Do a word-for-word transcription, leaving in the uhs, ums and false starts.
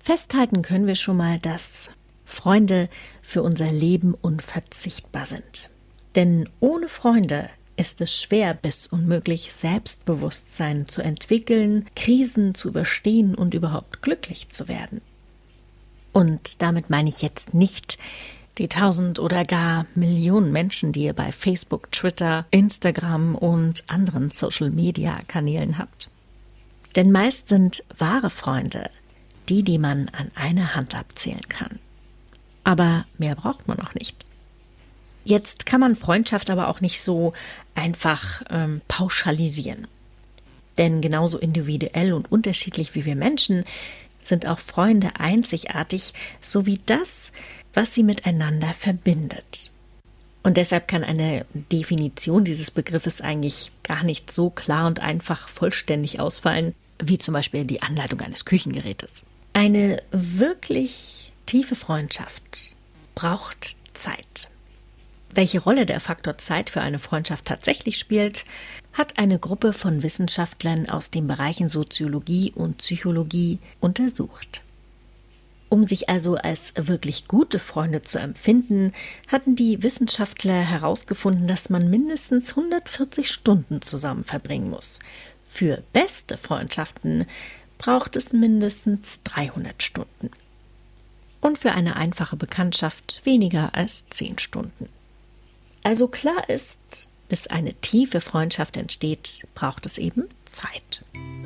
Festhalten können wir schon mal, dass Freunde für unser Leben unverzichtbar sind. Denn ohne Freunde ist es schwer bis unmöglich, Selbstbewusstsein zu entwickeln, Krisen zu überstehen und überhaupt glücklich zu werden. Und damit meine ich jetzt nicht die tausend oder gar Millionen Menschen, die ihr bei Facebook, Twitter, Instagram und anderen Social-Media-Kanälen habt. Denn meist sind wahre Freunde die, die man an einer Hand abzählen kann. Aber mehr braucht man auch nicht. Jetzt kann man Freundschaft aber auch nicht so einfach ähm, pauschalisieren. Denn genauso individuell und unterschiedlich wie wir Menschen sind auch Freunde einzigartig, sowie das, was sie miteinander verbindet. Und deshalb kann eine Definition dieses Begriffes eigentlich gar nicht so klar und einfach vollständig ausfallen, wie zum Beispiel die Anleitung eines Küchengerätes. Eine wirklich tiefe Freundschaft braucht Zeit. Welche Rolle der Faktor Zeit für eine Freundschaft tatsächlich spielt, hat eine Gruppe von Wissenschaftlern aus den Bereichen Soziologie und Psychologie untersucht. Um sich also als wirklich gute Freunde zu empfinden, hatten die Wissenschaftler herausgefunden, dass man mindestens hundertvierzig Stunden zusammen verbringen muss. Für beste Freundschaften braucht es mindestens dreihundert Stunden. Und für eine einfache Bekanntschaft weniger als zehn Stunden. Also klar ist, bis eine tiefe Freundschaft entsteht, braucht es eben Zeit.